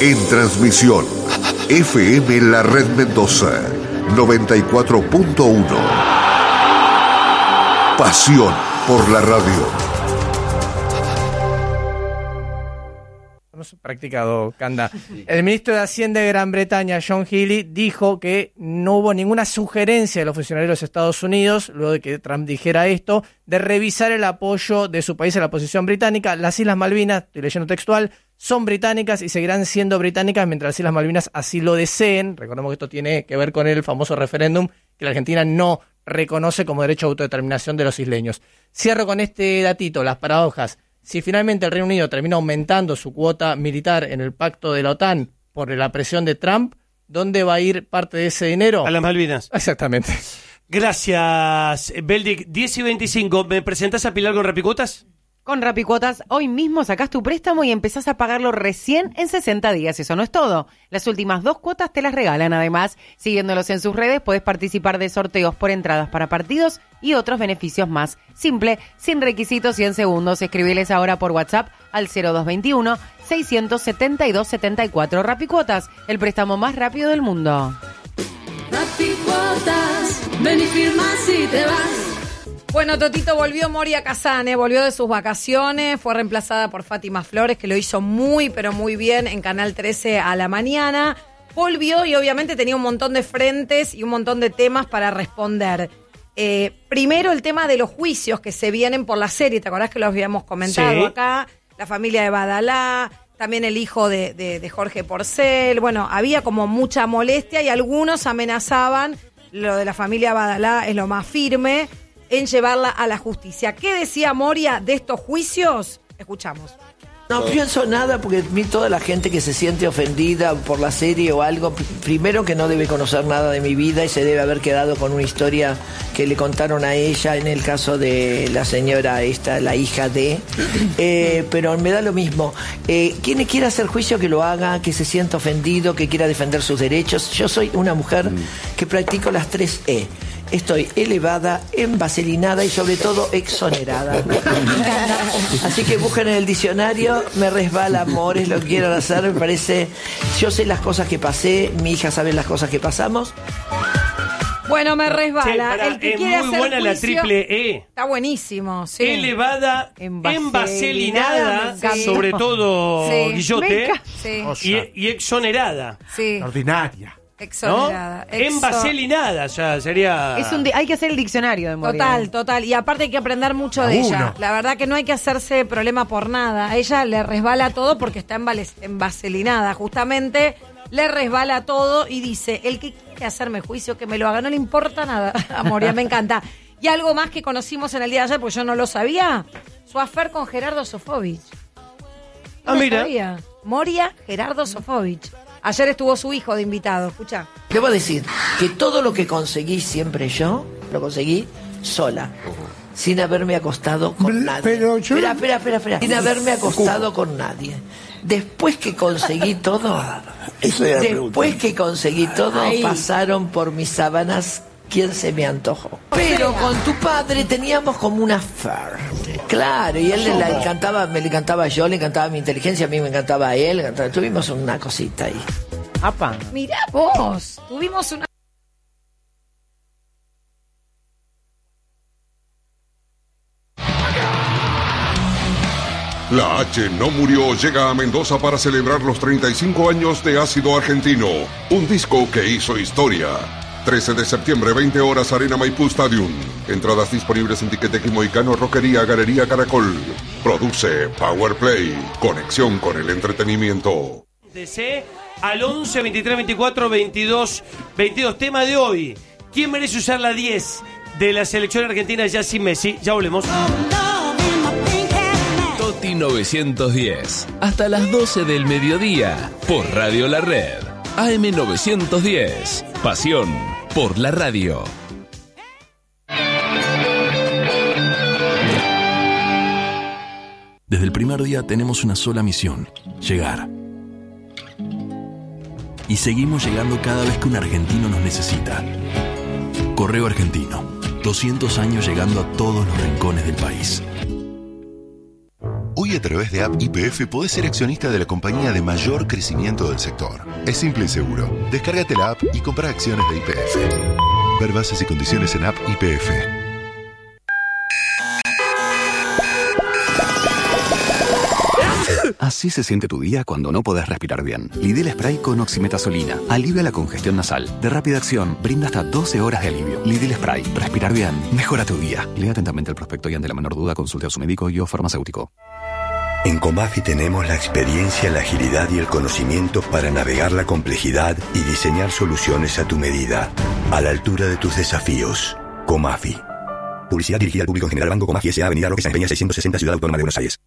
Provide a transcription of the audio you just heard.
En transmisión, FM La Red Mendoza, 94.1. Pasión por la radio. Hemos practicado, Canda. El ministro de Hacienda de Gran Bretaña, John Healey, dijo que no hubo ninguna sugerencia de los funcionarios de los Estados Unidos, luego de que Trump dijera esto, de revisar el apoyo de su país a la posición británica. Las Islas Malvinas, estoy leyendo textual, son británicas y seguirán siendo británicas mientras las Islas Malvinas así lo deseen. Recordemos que esto tiene que ver con el famoso referéndum que la Argentina no reconoce como derecho a autodeterminación de los isleños. Cierro con este datito, las paradojas. Si finalmente el Reino Unido termina aumentando su cuota militar en el pacto de la OTAN por la presión de Trump, ¿dónde va a ir parte de ese dinero? A las Malvinas. Exactamente. Gracias, Beldic. 10:25. ¿Me presentás a Pilar con Rapicuotas? Con Rapicuotas, hoy mismo sacás tu préstamo y empezás a pagarlo recién en 60 días. Eso no es todo. Las últimas 2 cuotas te las regalan. Además, siguiéndolos en sus redes, podés participar de sorteos por entradas para partidos y otros beneficios más. Simple, sin requisitos y en segundos. Escribiles ahora por WhatsApp al 0221-672-74. Rapicuotas, el préstamo más rápido del mundo. Rapicuotas, ven y firmás y te vas. Bueno, Totito, volvió Moria Kazan, volvió de sus vacaciones, fue reemplazada por Fátima Flores, que lo hizo muy, pero muy bien en Canal 13 a la mañana. Volvió y obviamente tenía un montón de frentes y un montón de temas para responder. Primero el tema de los juicios que se vienen por la serie, ¿te acordás que los habíamos comentado acá? La familia de Badalá, también el hijo de Jorge Porcel. Bueno, había como mucha molestia y algunos amenazaban, lo de la familia Badalá es lo más firme, en llevarla a la justicia. ¿Qué decía Moria de estos juicios? Escuchamos. No pienso nada porque a mí toda la gente que se siente ofendida por la serie o algo, primero que no debe conocer nada de mi vida y se debe haber quedado con una historia que le contaron a ella, en el caso de la señora esta, la hija de, pero me da lo mismo. Quien quiera hacer juicio que lo haga, que se sienta ofendido, que quiera defender sus derechos. Yo soy una mujer que practico las 3 E. Estoy elevada, envaselinada y sobre todo exonerada. Así que busquen en el diccionario, me resbala amores, lo que quieran hacer, me parece. Yo sé las cosas que pasé, mi hija sabe las cosas que pasamos. Bueno, me resbala. El que quiere hacer buena juicio, la triple E. Está buenísimo, sí. Elevada, envaselinada, sobre todo Guillote, y exonerada. Sí. Ordinaria. Exonerada. ¿No? Envaselinada, ya sería... hay que hacer el diccionario de Moria. Total. Y aparte hay que aprender mucho de ella. La verdad que no hay que hacerse problema por nada. A ella le resbala todo porque está envaselinada. Justamente le resbala todo y dice, el que quiere hacerme juicio, que me lo haga. No le importa nada a Moria, me encanta. Y algo más que conocimos en el día de ayer, porque yo no lo sabía, su affair con Gerardo Sofovich. Mira. Sabía. Moria Gerardo Sofovich. Ayer estuvo su hijo de invitado, escuchá. Debo decir que todo lo que conseguí siempre yo, lo conseguí sola, sin haberme acostado con nadie. Pero yo... Espera. Sin haberme acostado con nadie. Después que conseguí todo, pasaron por mis sábanas quien se me antojó. Pero con tu padre teníamos como una affair. Claro, y él le encantaba yo, le encantaba mi inteligencia, a mí me encantaba a él, tuvimos una cosita ahí. ¡Apa! Mirá vos, tuvimos una... La H no murió llega a Mendoza para celebrar los 35 años de Ácido Argentino, un disco que hizo historia. 13 de septiembre, 20 horas, Arena Maipú Stadium. Entradas disponibles en Tiquetex Moicano, Roquería, Galería Caracol. Produce Power Play. Conexión con el entretenimiento. DC al 11 23 24 22 22. Tema de hoy. ¿Quién merece usar la 10 de la selección argentina ya sin Messi? Ya volvemos. Toti 910. Hasta las 12 del mediodía. Por Radio La Red. AM 910. Pasión por la radio. Desde el primer día tenemos una sola misión: llegar. Y seguimos llegando cada vez que un argentino nos necesita. Correo Argentino, 200 años llegando a todos los rincones del país. Hoy a través de App YPF podés ser accionista de la compañía de mayor crecimiento del sector. Es simple y seguro. Descárgate la app y compra acciones de YPF. Ver bases y condiciones en App YPF. Así se siente tu día cuando no podés respirar bien. Lidl Spray con oximetazolina. Alivia la congestión nasal. De rápida acción, brinda hasta 12 horas de alivio. Lidl Spray. Respirar bien. Mejora tu día. Lea atentamente el prospecto y ante la menor duda consulte a su médico y o farmacéutico. En Comafi tenemos la experiencia, la agilidad y el conocimiento para navegar la complejidad y diseñar soluciones a tu medida, a la altura de tus desafíos. Comafi. Publicidad dirigida al público en general. Banco Comafi S.A. Avenida Roque San Peña 660, Ciudad Autónoma de Buenos Aires.